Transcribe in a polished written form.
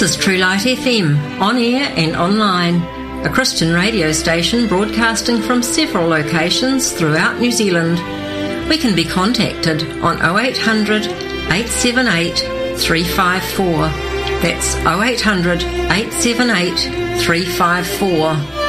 is True Light FM, on air and online, a Christian radio station broadcasting from several locations throughout New Zealand. We can be contacted on 0800 878 354. That's 0800 878 354.